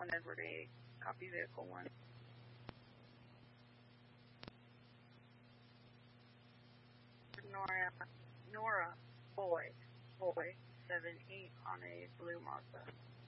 1 Edward A. Copy vehicle 1. Nora, boy, 7-8 on a blue Mazda.